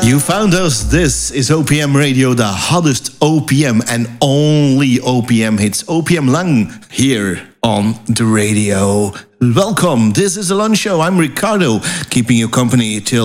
You found us. This is OPM Radio, the hottest OPM and only OPM hits. OPM Lang here on the radio. Welcome. This is the lunch show. I'm Ricardo, keeping you company till